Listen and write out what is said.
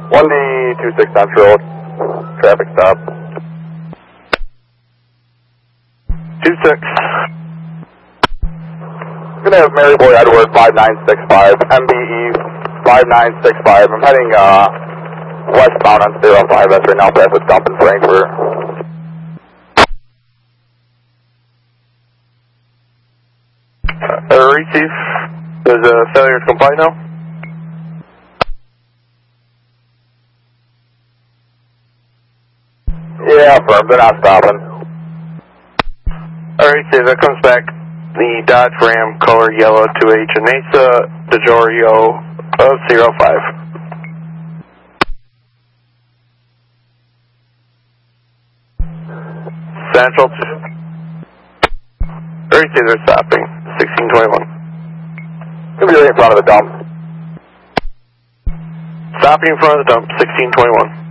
1D26 Central, traffic stop. 26. I'm going to have Mary Boy Edward 5965, MBE 5965. I'm heading westbound on 05. That's right now, past the dump in Frankfurt. Receive. There's a failure to comply now. Yeah, firm. They're not stopping. Alright, Steve, that comes back. The Dodge Ram, color yellow, 2H, Anesa DeGiorio of 05. Central. Alright, Steve, they're stopping. 1621. You'll be right in front of the dump. Stopping in front of the dump, 1621.